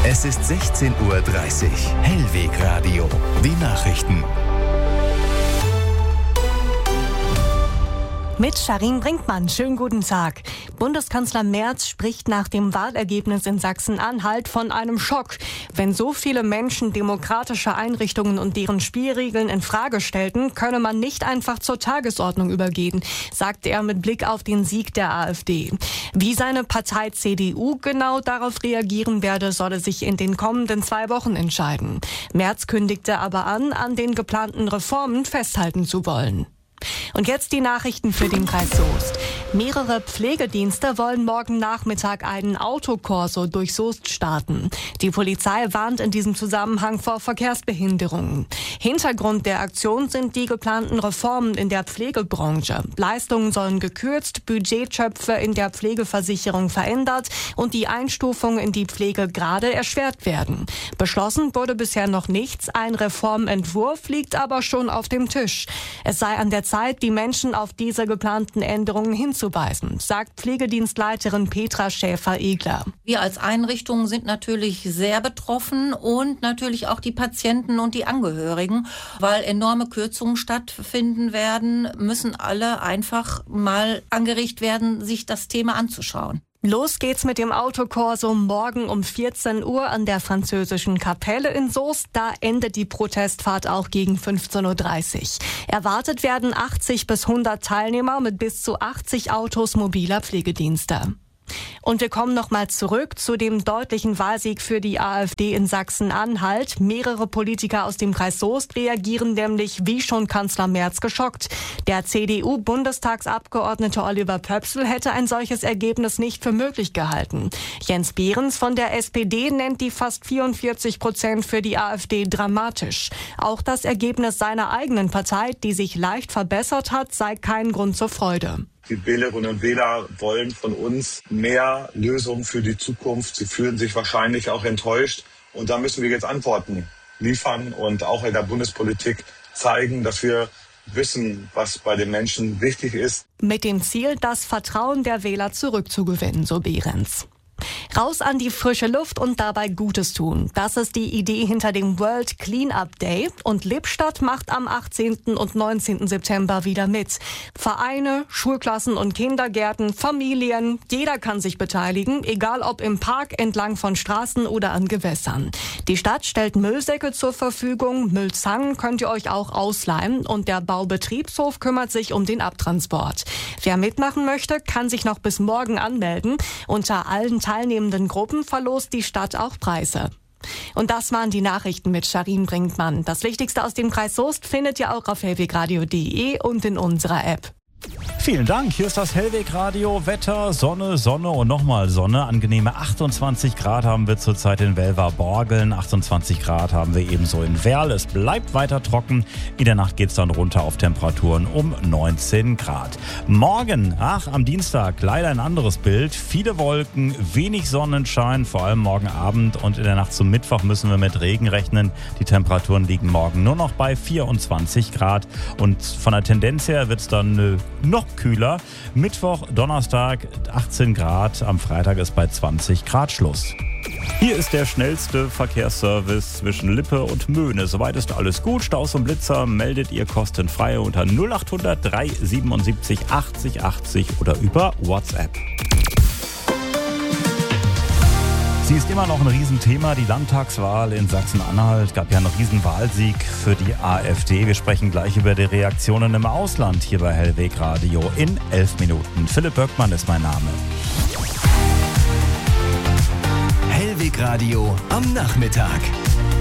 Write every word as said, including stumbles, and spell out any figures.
Es ist sechzehn Uhr dreißig. Hellweg Radio. Die Nachrichten. Mit Sharin Brinkmann. Schönen guten Tag. Bundeskanzler Merz spricht nach dem Wahlergebnis in Sachsen-Anhalt von einem Schock. Wenn so viele Menschen demokratische Einrichtungen und deren Spielregeln in Frage stellten, könne man nicht einfach zur Tagesordnung übergehen, sagte er mit Blick auf den Sieg der AfD. Wie seine Partei C D U genau darauf reagieren werde, solle sich in den kommenden zwei Wochen entscheiden. Merz kündigte aber an, an den geplanten Reformen festhalten zu wollen. Und jetzt die Nachrichten für den Kreis Soest. Mehrere Pflegedienste wollen morgen Nachmittag einen Autokorso durch Soest starten. Die Polizei warnt in diesem Zusammenhang vor Verkehrsbehinderungen. Hintergrund der Aktion sind die geplanten Reformen in der Pflegebranche. Leistungen sollen gekürzt, Budgettöpfe in der Pflegeversicherung verändert und die Einstufung in die Pflege gerade erschwert werden. Beschlossen wurde bisher noch nichts, ein Reformentwurf liegt aber schon auf dem Tisch. Es sei an der Zeit, die Menschen auf diese geplanten Änderungen hinzuweisen, sagt Pflegedienstleiterin Petra Schäfer-Egler. Wir als Einrichtungen sind natürlich sehr betroffen und natürlich auch die Patienten und die Angehörigen, weil enorme Kürzungen stattfinden werden, müssen alle einfach mal angeregt werden, sich das Thema anzuschauen. Los geht's mit dem Autokorso morgen um vierzehn Uhr an der französischen Kapelle in Soest. Da endet die Protestfahrt auch gegen fünfzehn Uhr dreißig. Erwartet werden achtzig bis hundert Teilnehmer mit bis zu achtzig Autos mobiler Pflegedienste. Und wir kommen nochmal zurück zu dem deutlichen Wahlsieg für die AfD in Sachsen-Anhalt. Mehrere Politiker aus dem Kreis Soest reagieren nämlich wie schon Kanzler Merz geschockt. Der C D U-Bundestagsabgeordnete Oliver Pöpsl hätte ein solches Ergebnis nicht für möglich gehalten. Jens Behrens von der S P D nennt die fast vierundvierzig Prozent für die AfD dramatisch. Auch das Ergebnis seiner eigenen Partei, die sich leicht verbessert hat, sei kein Grund zur Freude. Die Wählerinnen und Wähler wollen von uns mehr Lösungen für die Zukunft. Sie fühlen sich wahrscheinlich auch enttäuscht. Und da müssen wir jetzt Antworten liefern und auch in der Bundespolitik zeigen, dass wir wissen, was bei den Menschen wichtig ist. Mit dem Ziel, das Vertrauen der Wähler zurückzugewinnen, so Behrens. Raus an die frische Luft und dabei Gutes tun. Das ist die Idee hinter dem World Clean-Up Day. Und Lippstadt macht am achtzehnten und neunzehnten September wieder mit. Vereine, Schulklassen und Kindergärten, Familien, jeder kann sich beteiligen, egal ob im Park, entlang von Straßen oder an Gewässern. Die Stadt stellt Müllsäcke zur Verfügung, Müllzangen könnt ihr euch auch ausleihen und der Baubetriebshof kümmert sich um den Abtransport. Wer mitmachen möchte, kann sich noch bis morgen anmelden. Unter allen teilnehmenden Gruppen verlost die Stadt auch Preise. Und das waren die Nachrichten mit Sharin Brinkmann. Das Wichtigste aus dem Kreis Soest findet ihr auch auf hellwegradio punkt de und in unserer App. Vielen Dank. Hier ist das Hellweg-Radio. Wetter, Sonne, Sonne und nochmal Sonne. Angenehme achtundzwanzig Grad haben wir zurzeit in Welver-Borgeln. achtundzwanzig Grad haben wir ebenso in Werl. Es bleibt weiter trocken. In der Nacht geht es dann runter auf Temperaturen um neunzehn Grad. Morgen, ach, am Dienstag, leider ein anderes Bild. Viele Wolken, wenig Sonnenschein, vor allem morgen Abend. Und in der Nacht zum Mittwoch müssen wir mit Regen rechnen. Die Temperaturen liegen morgen nur noch bei vierundzwanzig Grad. Und von der Tendenz her wird es dann äh, noch kühler. Mittwoch, Donnerstag achtzehn Grad, am Freitag ist bei zwanzig Grad Schluss. Hier ist der schnellste Verkehrsservice zwischen Lippe und Möhne. Soweit ist alles gut. Staus und Blitzer meldet ihr kostenfrei unter null acht hundert drei siebenundsiebzig achtzig achtzig oder über WhatsApp. Sie ist immer noch ein Riesenthema, die Landtagswahl in Sachsen-Anhalt. Gab ja einen Riesenwahlsieg für die AfD. Wir sprechen gleich über die Reaktionen im Ausland hier bei Hellweg Radio in elf Minuten. Philipp Böckmann ist mein Name. Hellweg Radio am Nachmittag.